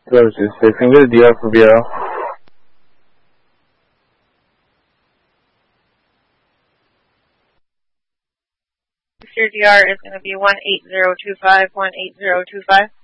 Hello, 6, can we get a DR for BRL? Your DR is going to be 18025, 18025.